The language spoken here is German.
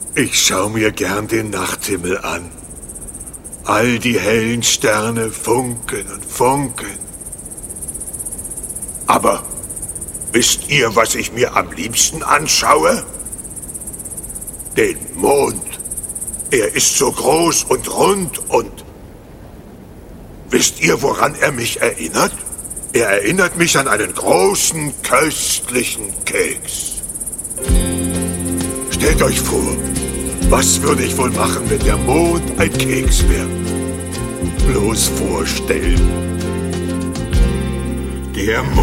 Ich schau mir gern den Nachthimmel an. All die hellen Sterne funkeln und funkeln. Aber wisst ihr, was ich mir am liebsten anschaue? Den Mond. Er ist so groß und rund und... Wisst ihr, woran er mich erinnert? Er erinnert mich an einen großen, köstlichen Keks. Stellt euch vor, was würde ich wohl machen, wenn der Mond ein Keks wäre? Bloß vorstellen. Der Mond.